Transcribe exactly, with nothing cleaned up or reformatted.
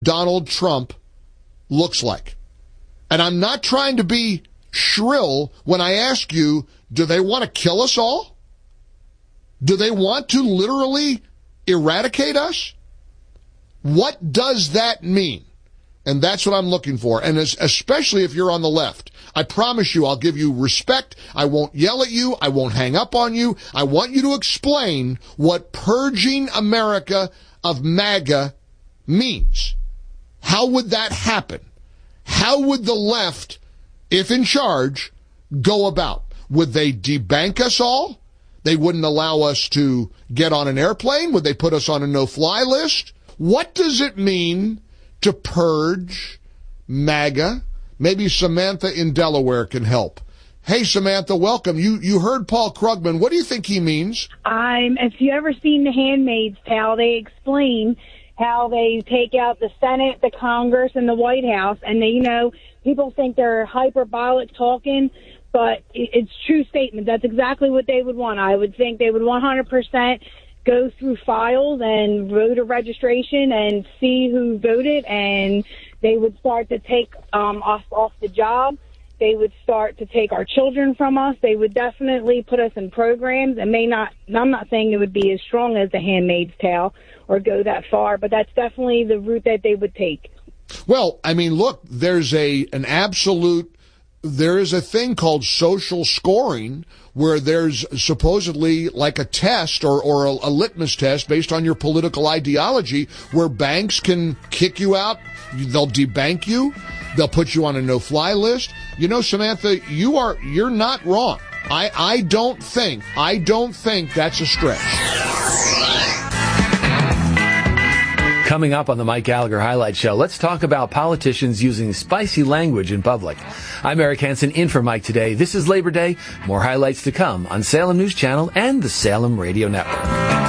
Donald Trump looks like. And I'm not trying to be shrill when I ask you, do they want to kill us all? Do they want to literally eradicate us? What does that mean? And that's what I'm looking for. And as, especially if you're on the left, I promise you I'll give you respect. I won't yell at you. I won't hang up on you. I want you to explain what purging America of MAGA means. How would that happen? How would the left, if in charge, go about? Would they debank us all? They wouldn't allow us to get on an airplane? Would they put us on a no-fly list? What does it mean to purge MAGA? Maybe Samantha in Delaware can help. Hey, Samantha, welcome. You you heard Paul Krugman. What do you think he means? I'm. If you ever seen The Handmaid's Tale, they explain how they take out the Senate, the Congress, and the White House, and they, you know, people think they're hyperbolic talking, but it's true statement. That's exactly what they would want. I would think they would one hundred percent go through files and voter registration and see who voted, and they would start to take um, us off the job. They would start to take our children from us. They would definitely put us in programs and may not, I'm not saying it would be as strong as The Handmaid's Tale or go that far, but that's definitely the route that they would take. Well, I mean, look, there's a an absolute, there is a thing called social scoring where there's supposedly like a test or, or a, a litmus test based on your political ideology where banks can kick you out. They'll debank you. They'll put you on a no-fly list. You know, Samantha, you are, you're not wrong. I, I don't think, I don't think that's a stretch. Coming up on the Mike Gallagher Highlight Show, let's talk about politicians using spicy language in public. I'm Eric Hansen, in for Mike today. This is Labor Day. More highlights to come on Salem News Channel and the Salem Radio Network.